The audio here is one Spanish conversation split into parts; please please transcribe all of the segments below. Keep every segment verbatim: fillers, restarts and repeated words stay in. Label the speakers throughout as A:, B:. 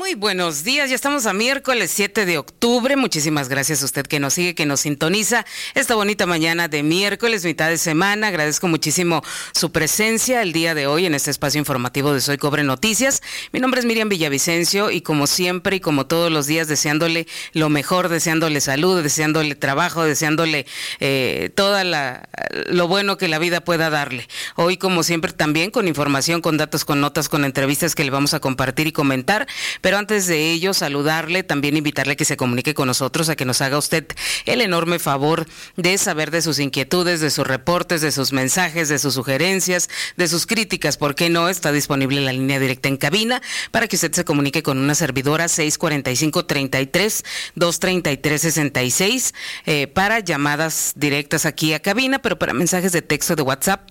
A: Muy buenos días, ya estamos a miércoles siete de octubre. Muchísimas gracias a usted que nos sigue, que nos sintoniza esta bonita mañana de miércoles, mitad de semana. Agradezco muchísimo su presencia el día de hoy en este espacio informativo de Soy Cobre Noticias. Mi nombre es Miriam Villavicencio y como siempre y como todos los días deseándole lo mejor, deseándole salud, deseándole trabajo, deseándole eh, toda la lo bueno que la vida pueda darle. Hoy como siempre también con información, con datos, con notas, con entrevistas que le vamos a compartir y comentar. Pero antes de ello, saludarle, también invitarle a que se comunique con nosotros, a que nos haga usted el enorme favor de saber de sus inquietudes, de sus reportes, de sus mensajes, de sus sugerencias, de sus críticas. ¿Por qué no? Está disponible la línea directa en cabina para que usted se comunique con una servidora seis cuarenta y cinco, treinta y tres, doscientos treinta y tres, sesenta y seis eh, para llamadas directas aquí a cabina, pero para mensajes de texto de WhatsApp.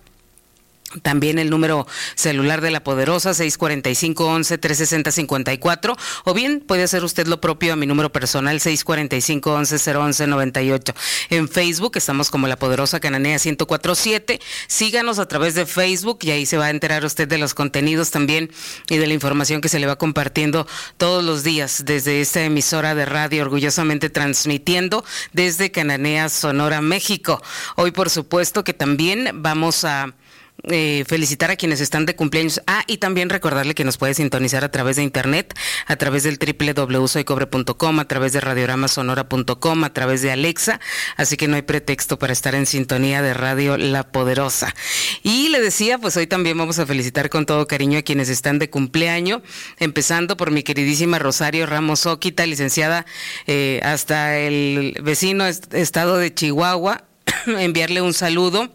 A: También el número celular de La Poderosa, seis cuarenta y cinco, once, trescientos sesenta, cincuenta y cuatro, o bien puede hacer usted lo propio a mi número personal, seis cuarenta y cinco, once, cero once, noventa y ocho. En Facebook estamos como La Poderosa Cananea ciento cuatro punto siete. Síganos a través de Facebook y ahí se va a enterar usted de los contenidos también y de la información que se le va compartiendo todos los días desde esta emisora de radio, orgullosamente transmitiendo desde Cananea, Sonora, México. Hoy, por supuesto, que también vamos a Eh, felicitar a quienes están de cumpleaños. Ah, y también recordarle que nos puede sintonizar a través de internet, a través del doble u doble u doble u punto soy cobre punto com, a través de radiorama sonora punto com, a través de Alexa, así que no hay pretexto para estar en sintonía de Radio La Poderosa. Y le decía, pues hoy también vamos a felicitar con todo cariño a quienes están de cumpleaños, empezando por mi queridísima Rosario Ramos Oquita, licenciada eh, hasta el vecino est- estado de Chihuahua, enviarle un saludo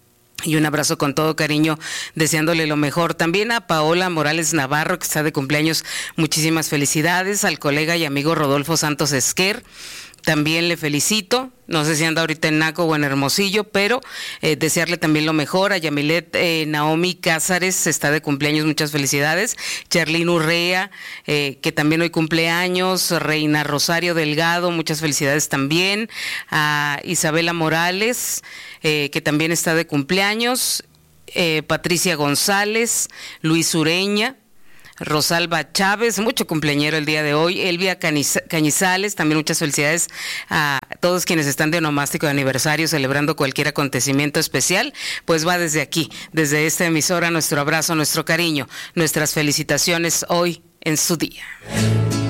A: y un abrazo con todo cariño, deseándole lo mejor. También a Paola Morales Navarro, que está de cumpleaños, muchísimas felicidades. Al colega y amigo Rodolfo Santos Esquer, también le felicito. No sé si anda ahorita en Naco o en Hermosillo, pero eh, desearle también lo mejor. A Yamilet eh, Naomi Cázares, está de cumpleaños, muchas felicidades. Charlene Urrea, eh, que también hoy cumpleaños. Reina Rosario Delgado, muchas felicidades también. A Isabela Morales, eh, que también está de cumpleaños. Eh, Patricia González, Luis Ureña, Rosalba Chávez, mucho cumpleañero el día de hoy. Elvia Caniz- Cañizales, también muchas felicidades a todos quienes están de onomástico de aniversario, celebrando cualquier acontecimiento especial. Pues va desde aquí, desde esta emisora, nuestro abrazo, nuestro cariño, nuestras felicitaciones hoy en su día.